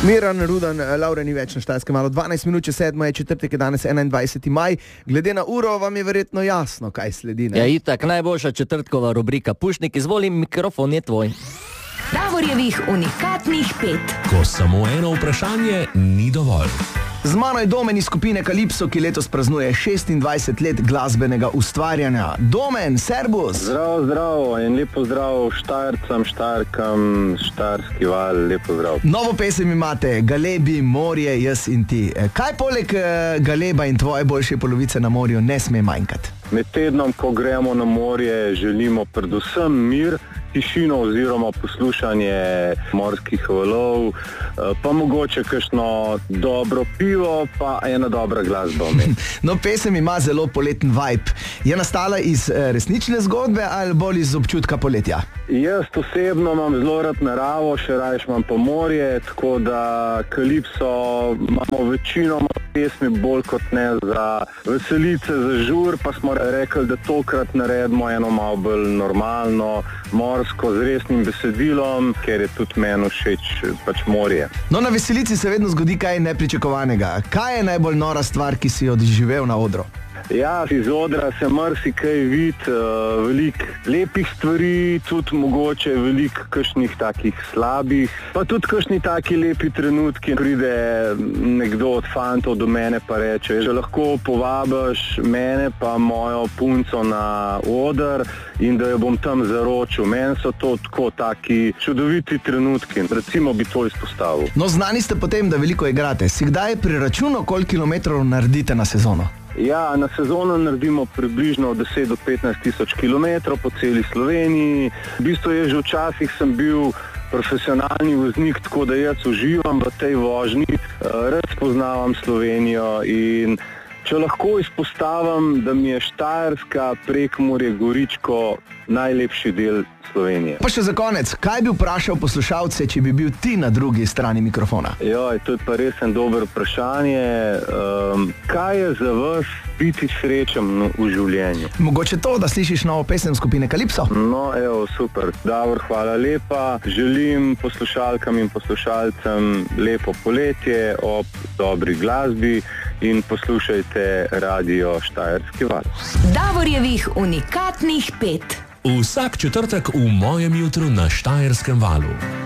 Miran Rudan, Laura ni več na Štajerskem valu. 12 minut čez 7 je četrtek, je danes 21. maj. Glede na uro vam je verjetno jasno, kaj sledi, ne? Ja, itak, najboljša četrtkova rubrika. Pušnik, izvoli, mikrofon je tvoj. Davorjevih unikatnih 5. Ko samo eno vprašanje ni dovolj. Z mano je Domen iz skupine Kalipso, ki letos praznuje 26 let glasbenega ustvarjanja. Domen, servus! Zdravo in lepo zdrav Štajercem, Štajerkam, Štajerski val, lepo zdrav. Novo pesem imate, Galebi, morje, jaz in ti. Kaj poleg Galeba in tvoje boljše polovice na morju ne sme manjkati? Med tednom, ko gremo na morje, želimo predvsem mir, tišino oziroma poslušanje morskih valov, pa mogoče kakšno dobro pivo, pa ena dobra glasba. No, pesem ima zelo poleten vibe. Je nastala iz resnične zgodbe ali bolj iz občutka poletja? Jaz osebno imam zelo rad naravo, še rajš imam pa morje, tako da Kalipso imamo večinoma pesmi bolj kot ne za veselice, za žur, pa smo rekli, da tokrat naredimo eno malo bolj normalno, morsko, z resnim besedilom, ker je tudi meni všeč pač morje. No, na veselici se vedno zgodi kaj nepričakovanega. Kaj je najbolj nora stvar, ki si jo doživel na odru? Ja, iz odra se marsikaj vidi, veliko lepih stvari, tudi mogoče veliko kakšnih takih slabih, pa tudi kakšni taki lepi trenutki. Pride nekdo od fantov do mene pa reče, že lahko povabiš mene pa mojo punco na oder in da jo bom tam zaročil. Meni so to tako taki čudoviti trenutki, recimo bi to izpostavil. No, znani ste potem, da veliko igrate. Si kdaj preračunal, koliko kilometrov naredite na sezono? Ja, na sezono naredimo približno 10 do 15 tisoč kilometrov po celi Sloveniji. V bistvu je že včasih sem bil profesionalni voznik, tako da jaz uživam v tej vožnji, rad spoznavam Slovenijo in če lahko izpostavim, da mi je Štajerska, Prekmurje, Goričko najlepši del Slovenije. Pa še za konec, kaj bi vprašal poslušalce, če bi bil ti na drugi strani mikrofona? Joj, to je pa res en dober vprašanje. Kaj je za vas biti srečen v življenju? Mogoče to, da slišiš novo pesem skupine Kalipso? No, evo, super. Davor, hvala lepa. Želim poslušalkam in poslušalcem lepo poletje ob dobri glasbi in poslušajte radio Štajerski val. Davorjevih unikatnih 5. Vsak četrtek v mojem jutru na Štajerskem valu.